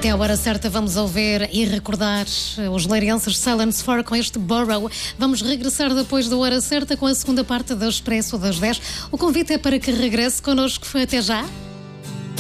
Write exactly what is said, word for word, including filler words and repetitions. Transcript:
Até à hora certa vamos ouvir e recordar os leirenses Silence four com este Borrow. Vamos regressar depois da hora certa com a segunda parte do Expresso das dez. O convite é para que regresse connosco. Até já.